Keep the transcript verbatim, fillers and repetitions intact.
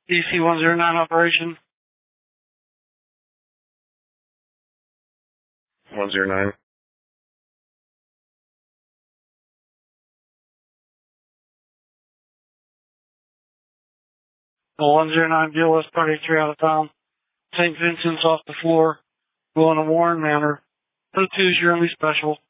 D C one zero nine operation. one zero nine. The one zero nine deal was party three out of town. Saint Vincent's off the floor. Going to Warren Manor. oh two is your only special.